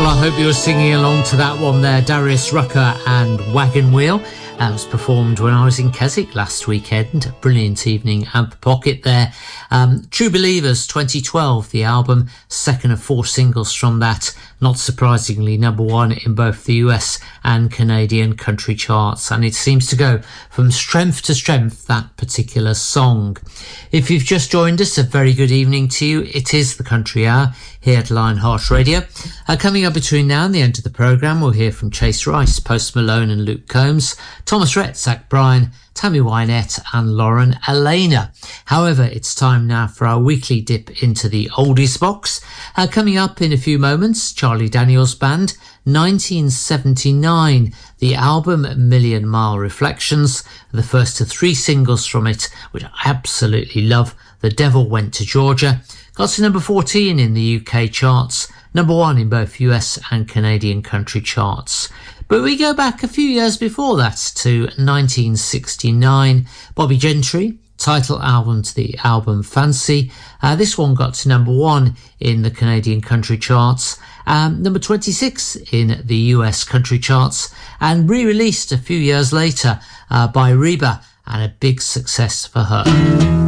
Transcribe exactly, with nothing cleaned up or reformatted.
I hope you were singing along to that one there. Darius Rucker and Wagon Wheel. That was performed when I was in Keswick last weekend. Brilliant evening at the Pocket there. Um, True Believers twenty twelve, the album, second of four singles from that. Not surprisingly, number one in both the U S and Canadian country charts. And it seems to go from strength to strength, that particular song. If you've just joined us, a very good evening to you. It is the Country Hour here at Lionheart Radio. Uh, coming up between now and the end of the programme, we'll hear from Chase Rice, Post Malone and Luke Combs, Thomas Rhett, Zach Bryan, Tammy Wynette and Lauren Elena. However, it's time now for our weekly dip into the oldies box. Uh, coming up in a few moments, Charlie Daniels Band, nineteen seventy-nine, the album Million Mile Reflections, the first of three singles from it, which I absolutely love. The Devil Went to Georgia. Got to number fourteen in the U K charts, number one in both U S and Canadian country charts. But we go back a few years before that to nineteen sixty-nine. Bobby Gentry, title album to the album Fancy. Uh, this one got to number one in the Canadian country charts, um, number twenty-six in the U S country charts, and re-released a few years later uh, by Reba, and a big success for her.